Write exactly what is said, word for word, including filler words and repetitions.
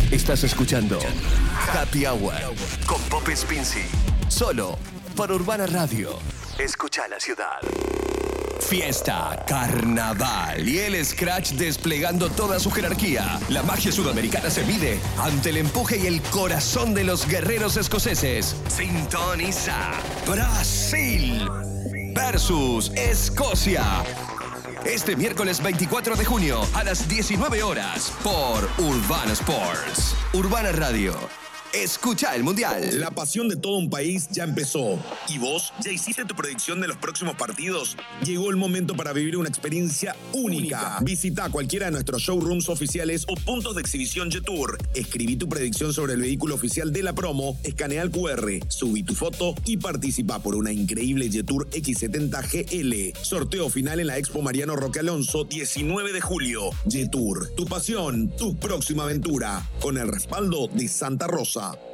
Estás escuchando Happy Hour con Pop Spincy. Solo por Urbana Radio. Escucha la ciudad. Fiesta, carnaval y el Scratch desplegando toda su jerarquía. La magia sudamericana se mide ante el empuje y el corazón de los guerreros escoceses. Sintoniza Brasil versus Escocia. Este miércoles veinticuatro de junio a las diecinueve horas por Urbana Sports. Urbana Radio. Escucha el Mundial. La pasión de todo un país ya empezó. ¿Y vos ya hiciste tu predicción de los próximos partidos? Llegó el momento para vivir una experiencia única. Visita cualquiera de nuestros showrooms oficiales o puntos de exhibición Jetour. Escribí tu predicción sobre el vehículo oficial de la promo, escanea el cu erre, subí tu foto y participa por una increíble Jetour equis setenta ge ele. Sorteo final en la Expo Mariano Roque Alonso, diecinueve de julio. Jetour, tu pasión, tu próxima aventura. Con el respaldo de Santa Rosa.